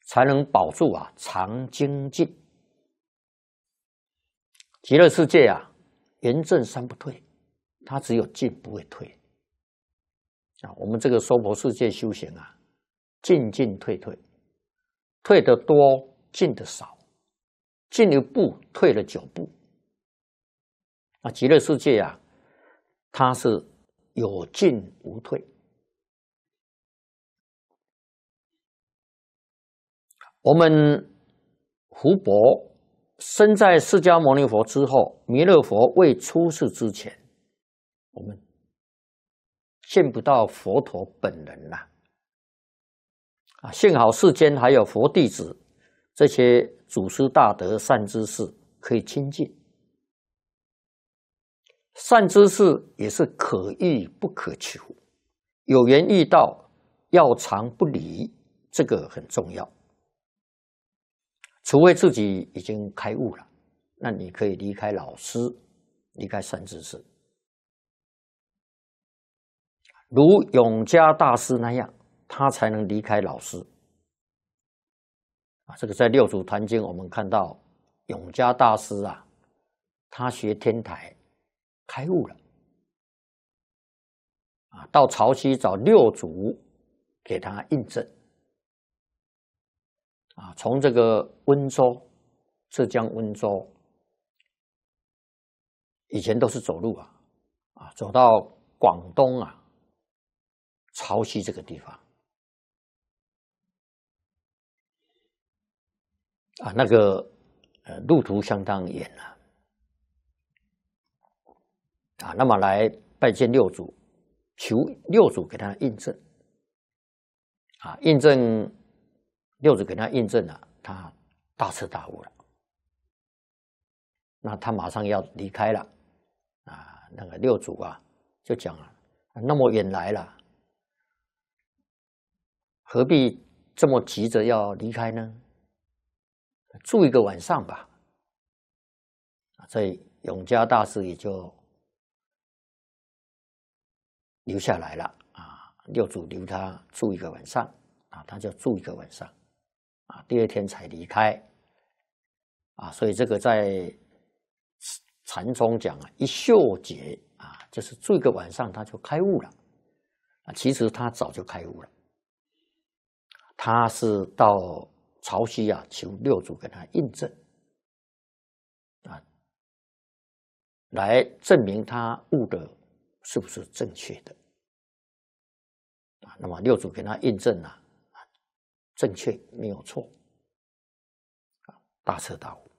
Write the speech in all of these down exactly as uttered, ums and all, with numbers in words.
才能保住啊常精进。极乐世界啊，圆正三不退，它只有进不会退啊。我们这个娑婆世界修行啊，进进退退，退得多，进得少，进一步退了九步。啊，极乐世界啊，它是有进无退。我们福伯生在释迦牟尼佛之后，弥勒佛未出世之前，我们见不到佛陀本人啦。啊，幸好世间还有佛弟子这些祖师大德善知识可以亲近。善知识也是可遇不可求，有缘遇到，要常不离，这个很重要。除非自己已经开悟了，那你可以离开老师，离开善知识，如永嘉大师那样，他才能离开老师。啊，这个在《六祖坛经》我们看到，永嘉大师啊，他学天台开悟了，啊，到潮汐找六祖给他印证。啊，从这个温州，浙江温州，以前都是走路啊，啊，走到广东啊，潮汐这个地方，啊，那个呃路途相当远了，啊，那么来拜见六祖，求六祖给他印证，啊，印证。六祖给他印证了，他大彻大悟了。那他马上要离开了，啊，那个六祖啊就讲了，那么远来了，何必这么急着要离开呢？住一个晚上吧。所以永嘉大师也就留下来了啊，六祖留他住一个晚上啊，他就住一个晚上。啊，第二天才离开，啊，所以这个在禅宗讲啊，一宿劫啊，就是住一个晚上他就开悟了，啊，其实他早就开悟了，他是到潮汐啊求六祖给他印证，啊，来证明他悟的是不是正确的，啊，那么六祖给他印证了。正确没有错，大彻大悟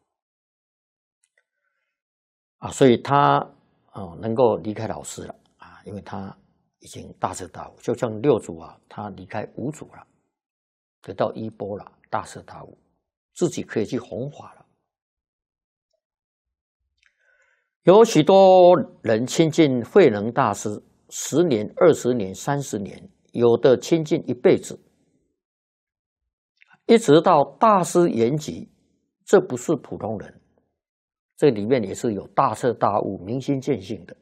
啊，所以他哦能够离开老师了啊，因为他已经大彻大悟，就像六祖啊，他离开五祖了，得到衣钵了，大彻大悟，自己可以去弘法了。有许多人亲近慧能大师十年、二十年、三十年，有的亲近一辈子。一直到大师圆寂，这不是普通人，这里面也是有大彻大悟、明心见性的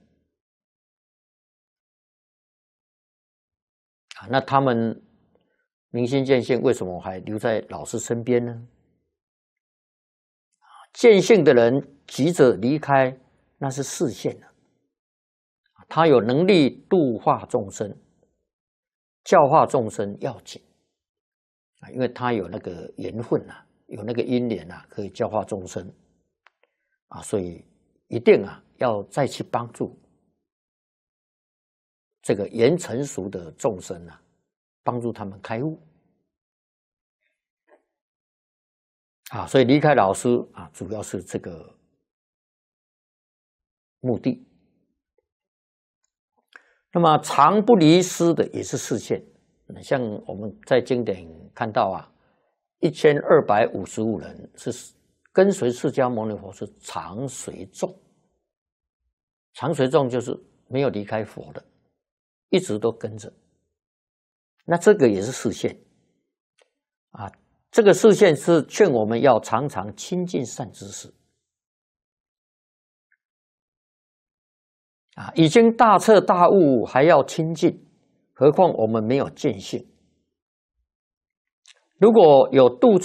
啊。那他们明心见性，为什么还留在老师身边呢？见性的人急着离开，那是视线了。他有能力度化众生，教化众生要紧。啊，因为他有那个缘分啊，有那个因缘啊，可以教化众生啊，所以一定啊要再去帮助这个缘成熟的众生啊，帮助他们开悟啊，所以离开老师啊，主要是这个目的。那么常不离师的也是视线。像我们在经典看到啊，一千二百五十五人是跟随释迦牟尼佛，是常随众。常随众就是没有离开佛的，一直都跟着。那这个也是视线啊，这个视线是劝我们要常常亲近善知识啊，已经大彻大悟还要亲近。何况我们没有见性， 如果有度